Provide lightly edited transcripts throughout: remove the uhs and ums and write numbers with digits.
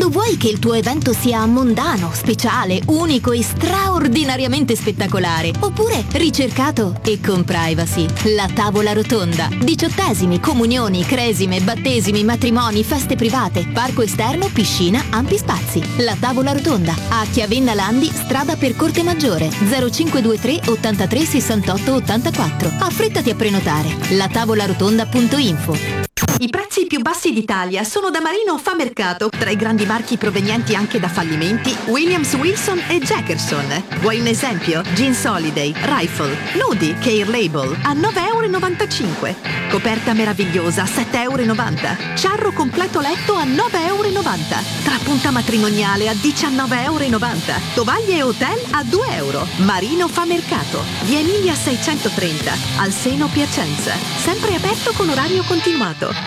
Tu vuoi che il tuo evento sia mondano, speciale, unico e straordinariamente spettacolare? Oppure ricercato e con privacy? La tavola rotonda. 18esimi, comunioni, cresime, battesimi, matrimoni, feste private, parco esterno, piscina, ampi spazi. La tavola rotonda. A Chiavenna Landi, strada per Corte Maggiore, 0523 83 68 84. Affrettati a prenotare. latavolarotonda.info. I prezzi più bassi d'Italia sono da Marino Fa Mercato, tra i grandi marchi provenienti anche da fallimenti Williams, Wilson e Jackerson. Vuoi un esempio? Jeans Holiday, Rifle, Nudi, Care Label a 9,95 €. Coperta meravigliosa a 7,90 €. Ciarro completo letto a 9,90 €. Trapunta matrimoniale a 19,90 €. Tovaglie e hotel a 2 €. Marino Fa Mercato, via Emilia 630, al Seno Piacenza. Sempre aperto con orario continuato.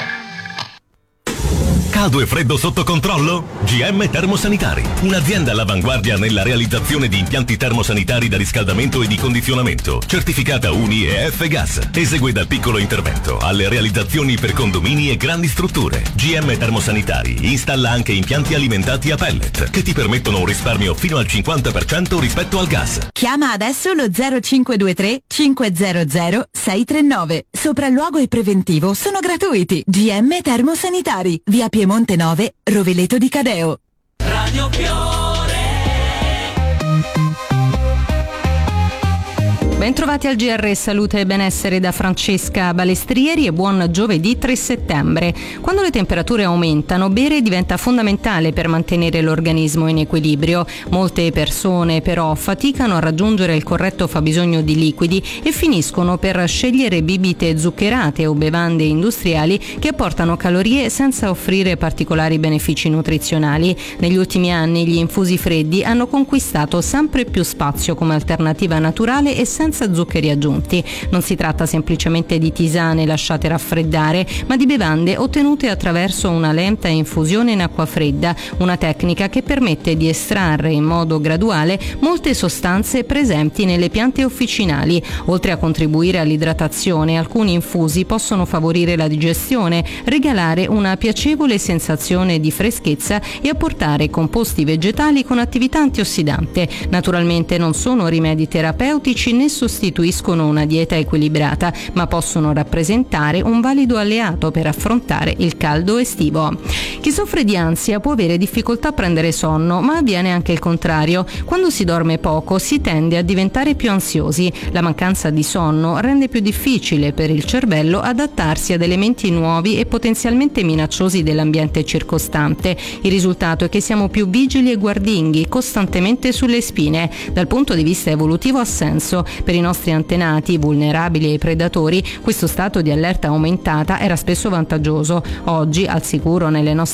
Caldo e freddo sotto controllo? GM Termosanitari, un'azienda all'avanguardia nella realizzazione di impianti termosanitari da riscaldamento e di condizionamento, certificata UNI e F-Gas. Esegue dal piccolo intervento alle realizzazioni per condomini e grandi strutture. GM Termosanitari installa anche impianti alimentati a pellet che ti permettono un risparmio fino al 50% rispetto al gas. Chiama adesso lo 0523 500 639. Sopralluogo e preventivo sono gratuiti. GM Termosanitari, via Piemonte 9, Roveleto di Cadeo. Radio Bentrovati al GR Salute e Benessere da Francesca Balestrieri e buon giovedì 3 settembre. Quando le temperature aumentano, bere diventa fondamentale per mantenere l'organismo in equilibrio. Molte persone però faticano a raggiungere il corretto fabbisogno di liquidi e finiscono per scegliere bibite zuccherate o bevande industriali che apportano calorie senza offrire particolari benefici nutrizionali. Negli ultimi anni gli infusi freddi hanno conquistato sempre più spazio come alternativa naturale e senza zuccheri aggiunti. Non si tratta semplicemente di tisane lasciate raffreddare, ma di bevande ottenute attraverso una lenta infusione in acqua fredda, una tecnica che permette di estrarre in modo graduale molte sostanze presenti nelle piante officinali. Oltre a contribuire all'idratazione, alcuni infusi possono favorire la digestione, regalare una piacevole sensazione di freschezza e apportare composti vegetali con attività antiossidante. Naturalmente non sono rimedi terapeutici né sostituiscono una dieta equilibrata, ma possono rappresentare un valido alleato per affrontare il caldo estivo. Chi soffre di ansia può avere difficoltà a prendere sonno, ma avviene anche il contrario. Quando si dorme poco si tende a diventare più ansiosi. La mancanza di sonno rende più difficile per il cervello adattarsi ad elementi nuovi e potenzialmente minacciosi dell'ambiente circostante. Il risultato è che siamo più vigili e guardinghi, costantemente sulle spine. Dal punto di vista evolutivo ha senso. Per i nostri antenati, vulnerabili ai predatori, questo stato di allerta aumentata era spesso vantaggioso. Oggi, al sicuro nelle nostre